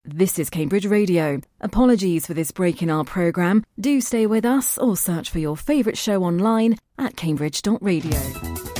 This is Cambridge Radio. Apologies for this break in our programme. Do stay with us or search for your favourite show online at cambridge.radio.